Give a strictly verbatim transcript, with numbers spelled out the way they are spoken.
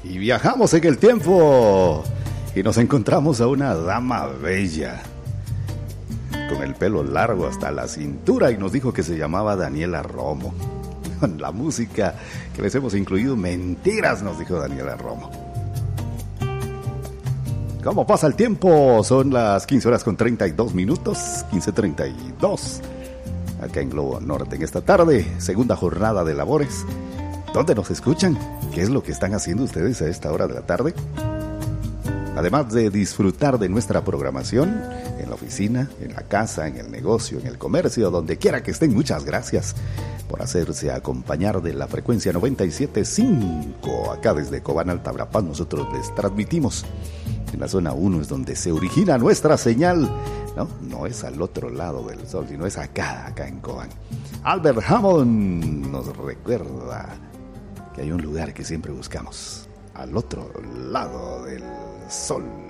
Y viajamos en el tiempo y nos encontramos a una dama bella, con el pelo largo hasta la cintura, y nos dijo que se llamaba Daniela Romo. Con la música que les hemos incluido, mentiras, nos dijo Daniela Romo. ¿Cómo pasa el tiempo? Son las quince horas con treinta y dos minutos, quince treinta y dos, acá en Globo Norte, en esta tarde, segunda jornada de labores. ¿Dónde nos escuchan? ¿Qué es lo que están haciendo ustedes a esta hora de la tarde? Además de disfrutar de nuestra programación en la oficina, en la casa, en el negocio, en el comercio, donde quiera que estén, muchas gracias por hacerse acompañar de la frecuencia noventa y siete punto cinco. Acá desde Cobán, Altabrapaz, nosotros les transmitimos. En la zona uno es donde se origina nuestra señal. No, no es al otro lado del sol, sino es acá, acá en Cobán. Albert Hammond nos recuerda que hay un lugar que siempre buscamos, al otro lado del sol.